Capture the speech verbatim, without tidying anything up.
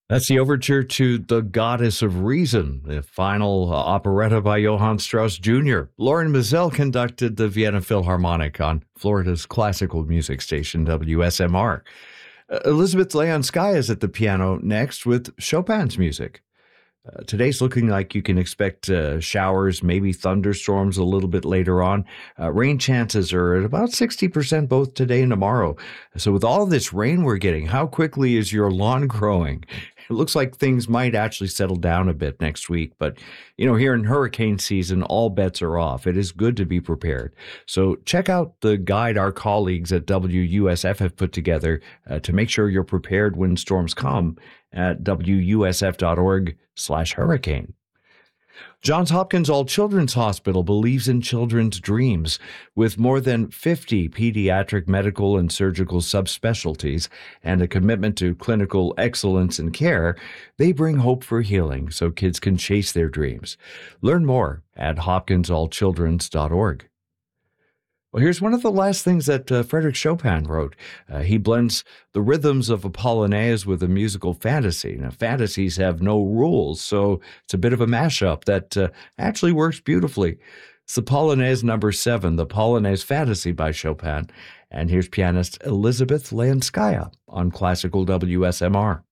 That's the overture to The Goddess of Reason, the final uh, operetta by Johann Strauss Junior Lauren Mizell conducted the Vienna Philharmonic on Florida's classical music station, W S M R. Uh, Elizabeth Leonskaya is at the piano next with Chopin's music. Uh, today's looking like you can expect uh, showers, maybe thunderstorms a little bit later on. Uh, rain chances are at about sixty percent both today and tomorrow. So with all this rain we're getting, how quickly is your lawn growing? It looks like things might actually settle down a bit next week. But, you know, here in hurricane season, all bets are off. It is good to be prepared. So check out the guide our colleagues at W U S F have put together uh, to make sure you're prepared when storms come at W U S F dot org slash hurricane. Johns Hopkins All Children's Hospital believes in children's dreams. With more than fifty pediatric medical and surgical subspecialties and a commitment to clinical excellence in care, they bring hope for healing so kids can chase their dreams. Learn more at hopkins all children's dot org. Well, here's one of the last things that uh, Frederick Chopin wrote. Uh, he blends the rhythms of a polonaise with a musical fantasy. Now, fantasies have no rules, so it's a bit of a mashup that uh, actually works beautifully. It's the Polonaise number seven, the Polonaise Fantasy by Chopin. And here's pianist Elizabeth Leonskaya on Classical W S M R.